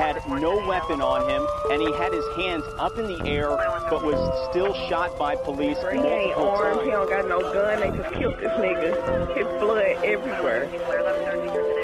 had no weapon on him, and he had his hands up in the air, but was still shot by police He ain't multiple armed, he times. don't got no gun, they just killed this nigga. His blood everywhere.